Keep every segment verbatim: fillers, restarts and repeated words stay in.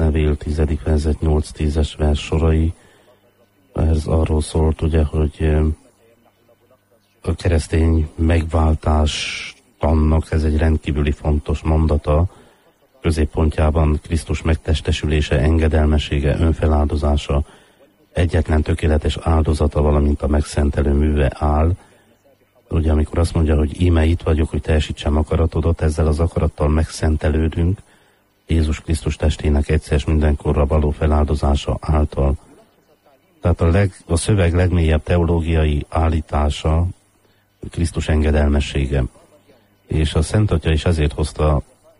levél tizedik fejezet nyolc tízes vers sorai. Ez arról szólt, ugye, hogy a keresztény megváltás annak ez egy rendkívüli fontos mondata. Középpontjában Krisztus megtestesülése, engedelmessége, önfeláldozása, egyetlen tökéletes áldozata, valamint a megszentelő műve áll. Ugye amikor azt mondja, hogy íme itt vagyok, hogy teljesítsem akaratodat, ezzel az akarattal megszentelődünk Jézus Krisztus testének egyszer és mindenkorra való feláldozása által. Tehát a, leg, a szöveg legmélyebb teológiai állítása Krisztus engedelmessége. És a Szent Atya is ezért hozta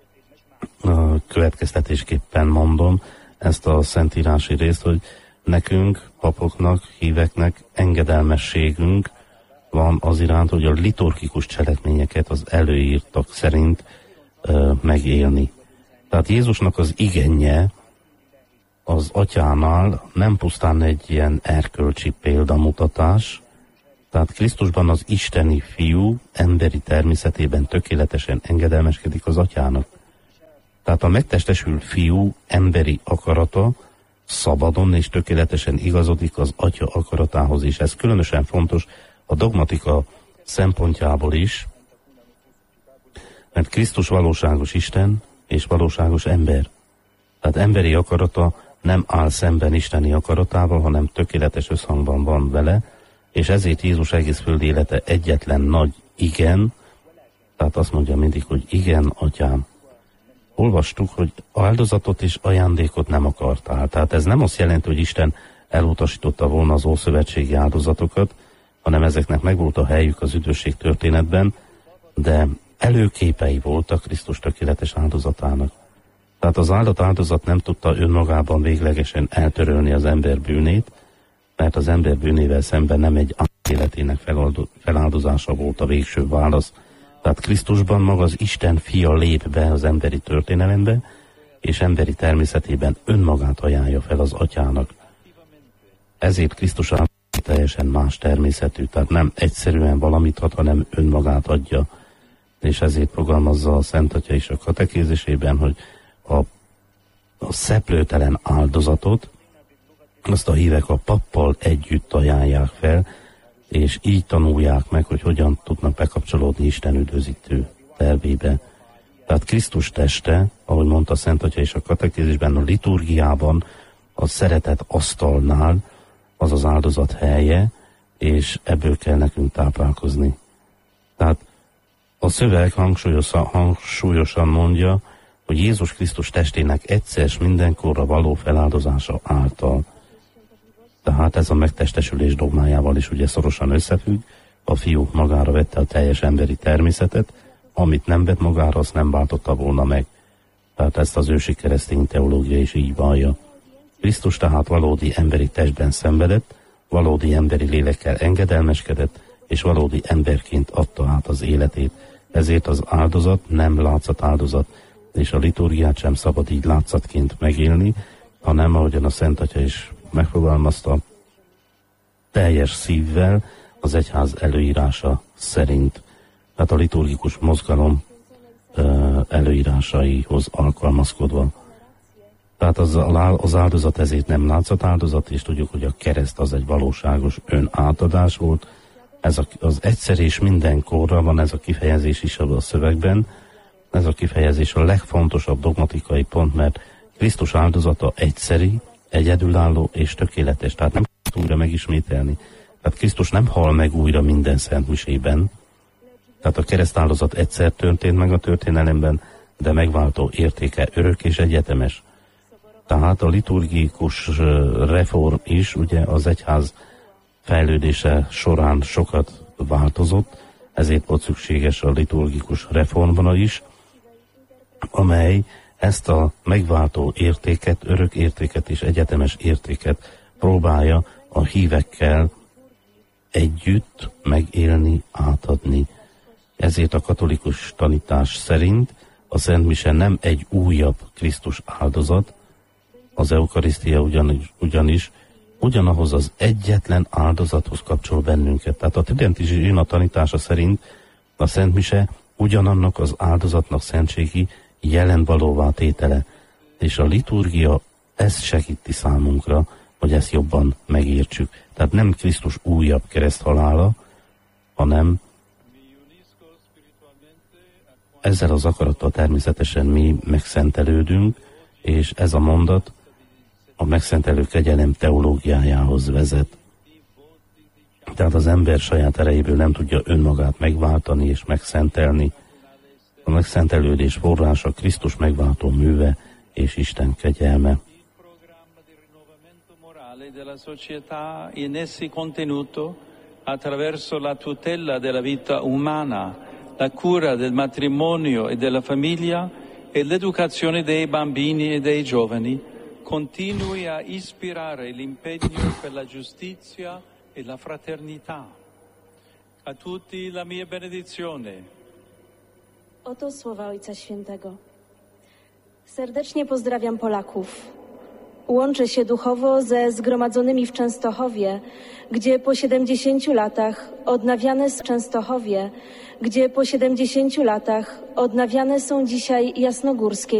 a következtetésképpen mondom ezt a szentírási részt, hogy nekünk, papoknak, híveknek engedelmességünk van az iránt, hogy a liturgikus cselekményeket az előírtak szerint ö, megélni. Tehát Jézusnak az igenje az atyánál nem pusztán egy ilyen erkölcsi példamutatás, tehát Krisztusban az isteni fiú emberi természetében tökéletesen engedelmeskedik az atyának. Tehát a megtestesült fiú emberi akarata szabadon és tökéletesen igazodik az atya akaratához is. Ez különösen fontos a dogmatika szempontjából is, mert Krisztus valóságos Isten és valóságos ember. Tehát emberi akarata nem áll szemben isteni akaratával, hanem tökéletes összhangban van vele, és ezért Jézus egész földi élete egyetlen nagy igen, tehát azt mondja mindig, hogy igen, atyám. Olvastuk, hogy áldozatot és ajándékot nem akartál. Tehát ez nem azt jelenti, hogy Isten elutasította volna az ószövetségi áldozatokat, hanem ezeknek megvolt a helyük az üdvösség történetben, de előképei voltak Krisztus tökéletes áldozatának. Tehát az áldott áldozat nem tudta önmagában véglegesen eltörölni az ember bűnét, mert az ember bűnével szemben nem egy életének feláldozása volt a végső válasz. Tehát Krisztusban maga az Isten fia lép be az emberi történelembe, és emberi természetében önmagát ajánlja fel az atyának. Ezért Krisztus teljesen más természetű, tehát nem egyszerűen valamit ad, hanem önmagát adja. És ezért fogalmazza a Szent Atya is a katekézisében, hogy a, a szeplőtelen áldozatot azt a hívek a pappal együtt ajánlják fel, és így tanulják meg, hogy hogyan tudnak bekapcsolódni Isten üdvözítő tervébe. Tehát Krisztus teste, ahogy mondta Szent Atya is a katekézisben, a liturgiában, a szeretet asztalnál az az áldozat helye, és ebből kell nekünk táplálkozni. Tehát a szöveg hangsúlyosan, hangsúlyosan mondja, hogy Jézus Krisztus testének egyszer s mindenkorra való feláldozása által. Tehát ez a megtestesülés dogmájával is ugye szorosan összefügg. A fiú magára vette a teljes emberi természetet, amit nem vett magára, azt nem váltotta volna meg. Tehát ezt az ősi keresztény teológia is így vallja. Krisztus tehát valódi emberi testben szenvedett, valódi emberi lélekkel engedelmeskedett, és valódi emberként adta át az életét. Ezért az áldozat nem látszat áldozat, és a liturgiát sem szabad így látszatként megélni, hanem ahogyan a Szent Atya is megfogalmazta, teljes szívvel az egyház előírása szerint. Tehát a liturgikus mozgalom előírásaihoz alkalmazkodva. Tehát az, az áldozat ezért nem látszat áldozat, és tudjuk, hogy a kereszt az egy valóságos önátadás volt. Ez a, az egyszer és mindenkorra van ez a kifejezés is a szövegben. Ez a kifejezés a legfontosabb dogmatikai pont, mert Krisztus áldozata egyszeri, egyedülálló és tökéletes. Tehát nem kell újra megismételni. Tehát Krisztus nem hal meg újra minden szentmisében. Tehát a keresztáldozat egyszer történt meg a történelemben, de megváltó értéke örök és egyetemes. Tehát a liturgikus reform is ugye az egyház fejlődése során sokat változott, ezért volt szükséges a liturgikus reformvonal is, amely ezt a megváltó értéket, örök értéket és egyetemes értéket próbálja a hívekkel együtt megélni, átadni. Ezért a katolikus tanítás szerint a Szent Mise nem egy újabb Krisztus áldozat, az eukarisztia ugyanis, ugyanis ugyanahoz az egyetlen áldozathoz kapcsol bennünket. Tehát a tridenti zsina tanítása szerint a Szent Mise ugyanannak az áldozatnak szentségi jelen valóvá tétele, és a liturgia ez segíti számunkra, hogy ezt jobban megértsük. Tehát nem Krisztus újabb kereszthalála, hanem ezzel az akarattal természetesen mi megszentelődünk, és ez a mondat a megszentelő kegyelem teológiájához vezet. Tehát az ember saját erejéből nem tudja önmagát megváltani és megszentelni. A megszentelődés forrása Krisztus megváltó műve és Isten kegyelme. Della società in essi contenuto attraverso la tutela della vita umana, la cura del matrimonio e della famiglia e l'educazione dei bambini e dei giovani continui a ispirare l'impegno per la giustizia e la fraternità. A tutti la mia benedizione. Oto słowa Ojca Świętego. Serdecznie pozdrawiam Polaków. Łączę się duchowo ze zgromadzonymi w Częstochowie, gdzie po siedemdziesięciu latach odnawiane są Częstochowie, gdzie po siedemdziesięciu latach odnawiane są dzisiaj jasnogórskie